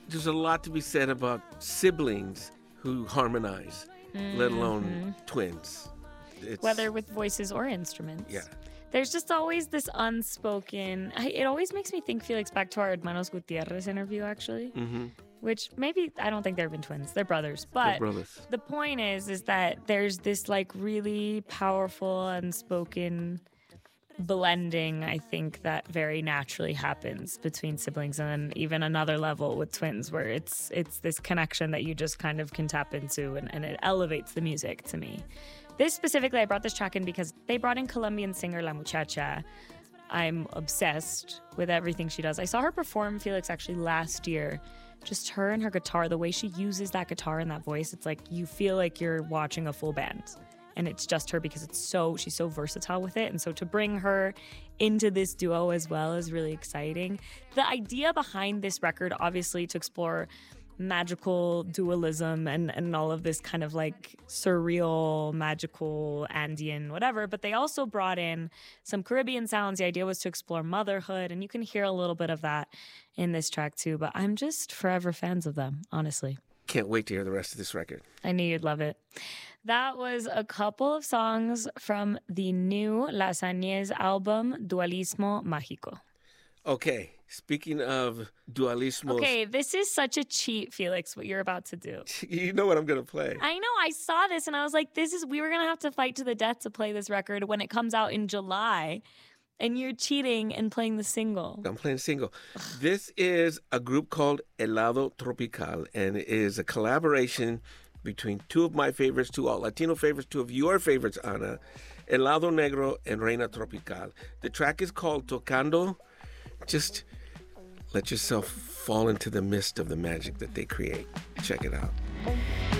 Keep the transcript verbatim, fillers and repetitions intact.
there's a lot to be said about siblings who harmonize, mm-hmm. let alone twins. It's, whether with voices or instruments. Yeah. There's just always this unspoken... I, it always makes me think, Felix, back to our Hermanos Gutierrez interview, actually. Mm-hmm. Which maybe... I don't think they've been twins. They're brothers. But They're brothers. The point is, is that there's this, like, really powerful, unspoken blending, I think, that very naturally happens between siblings, and then even another level with twins, where it's it's this connection that you just kind of can tap into, and, and it elevates the music to me. This specifically, I brought this track in because they brought in Colombian singer La Muchacha. I'm obsessed with everything she does. I saw her perform, Felix, actually last year. Just her and her guitar, the way she uses that guitar and that voice, it's like you feel like you're watching a full band. And it's just her because it's so she's so versatile with it. And so to bring her into this duo as well is really exciting. The idea behind this record, obviously, to explore magical dualism and, and all of this kind of like surreal, magical, Andean, whatever. But they also brought in some Caribbean sounds. The idea was to explore motherhood. And you can hear a little bit of that in this track too. But I'm just forever fans of them, honestly. Can't wait to hear the rest of this record. I knew you'd love it. That was a couple of songs from the new Las Añez album, Dualismo Mágico. Okay, speaking of dualismo... Okay, this is such a cheat, Felix, what you're about to do. You know what I'm going to play. I know, I saw this and I was like, this is, we were going to have to fight to the death to play this record when it comes out in July. And you're cheating and playing the single. I'm playing the single. This is a group called Helado Tropical, and it is a collaboration between two of my favorites, two all Latino favorites, two of your favorites, Ana, Helado Negro and Reina Tropical. The track is called Tocando. Just let yourself fall into the mist of the magic that they create. Check it out.